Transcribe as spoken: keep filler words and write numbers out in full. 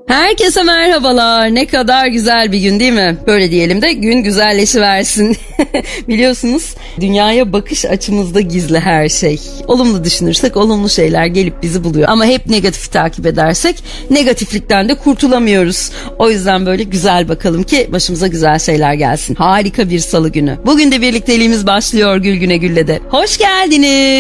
Herkese merhabalar. Ne kadar güzel bir gün değil mi? Böyle diyelim de gün güzelleşiversin. Biliyorsunuz dünyaya bakış açımızda gizli her şey. Olumlu düşünürsek olumlu şeyler gelip bizi buluyor. Ama hep negatifi takip edersek negatiflikten de kurtulamıyoruz. O yüzden böyle güzel bakalım ki başımıza güzel şeyler gelsin. Harika bir salı günü. Bugün de birlikteliğimiz başlıyor Gül Güne Gül'le de. Hoş geldiniz.